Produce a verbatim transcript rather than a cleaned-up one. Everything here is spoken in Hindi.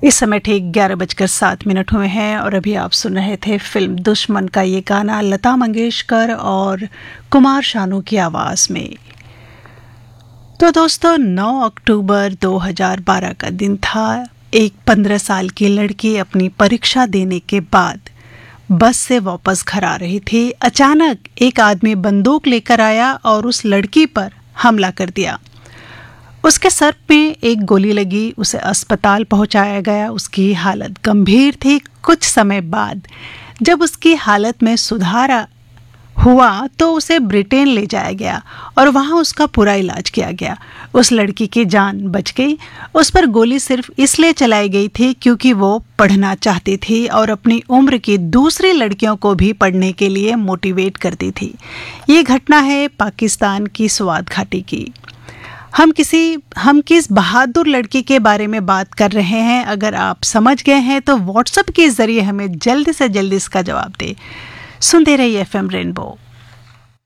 इस समय ठीक ग्यारह बजकर सात मिनट हुए हैं और अभी आप सुन रहे थे फिल्म दुश्मन का ये गाना लता मंगेशकर और कुमार शानू की आवाज़ में। तो दोस्तों, नौ अक्टूबर दो हज़ार बारह का दिन था। एक पंद्रह साल की लड़की अपनी परीक्षा देने के बाद बस से वापस घर आ रही थी। अचानक एक आदमी बंदूक लेकर आया और उस लड़की पर हमला कर दिया। उसके सर में एक गोली लगी, उसे अस्पताल पहुंचाया गया। उसकी हालत गंभीर थी। कुछ समय बाद जब उसकी हालत में सुधार हुआ तो उसे ब्रिटेन ले जाया गया और वहां उसका पूरा इलाज किया गया। उस लड़की की जान बच गई। उस पर गोली सिर्फ इसलिए चलाई गई थी क्योंकि वो पढ़ना चाहती थी और अपनी उम्र की दूसरी लड़कियों को भी पढ़ने के लिए मोटिवेट करती थी। ये घटना है पाकिस्तान की स्वात घाटी की। हम किसी हम किस बहादुर लड़की के बारे में बात कर रहे हैं? अगर आप समझ गए हैं तो व्हाट्सएप के जरिए हमें जल्दी से जल्दी इसका जवाब दें। सुनते रहिए एफ एम रेनबो।